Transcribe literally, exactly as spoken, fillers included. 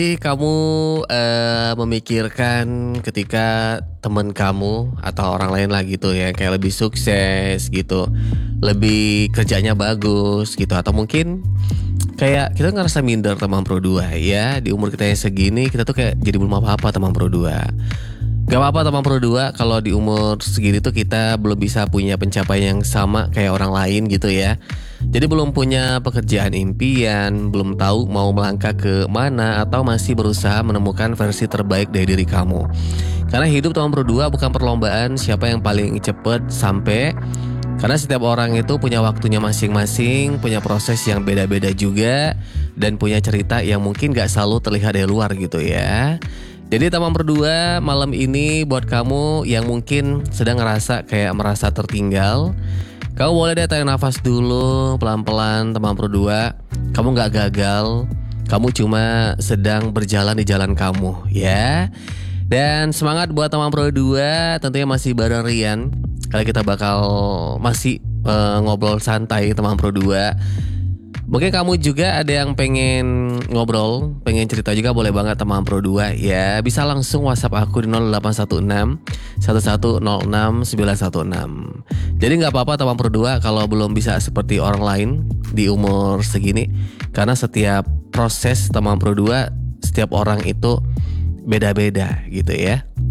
Jadi kamu, eee, memikirkan ketika temen kamu atau orang lain lah gitu ya, kayak lebih sukses gitu, lebih kerjanya bagus gitu, atau mungkin kayak kita ngerasa minder teman Pro dua ya, di umur kita yang segini kita tuh kayak jadi belum apa-apa teman Pro dua. Gak apa-apa teman Pro dua kalau di umur segini tuh kita belum bisa punya pencapaian yang sama kayak orang lain gitu ya. Jadi belum punya pekerjaan impian, belum tahu mau melangkah ke mana atau masih berusaha menemukan versi terbaik dari diri kamu. Karena hidup teman Pro dua bukan perlombaan siapa yang paling cepet sampai, karena setiap orang itu punya waktunya masing-masing, punya proses yang beda-beda juga, dan punya cerita yang mungkin gak selalu terlihat dari luar gitu ya. Jadi teman berdua malam ini buat kamu yang mungkin sedang ngerasa kayak merasa tertinggal, kamu boleh deh tarik nafas dulu pelan-pelan teman berdua. Kamu gak gagal, kamu cuma sedang berjalan di jalan kamu ya. Dan semangat buat teman Pro dua, tentunya masih bareng Rian. Kali kita bakal masih uh, ngobrol santai teman Pro dua. Mungkin kamu juga ada yang pengen ngobrol, pengen cerita juga, boleh banget teman Pro dua ya. Bisa langsung WhatsApp aku di nol delapan satu enam satu satu nol enam sembilan satu enam. Jadi gak apa-apa teman Pro dua kalau belum bisa seperti orang lain di umur segini, karena setiap proses teman Pro dua, setiap orang itu beda-beda gitu ya.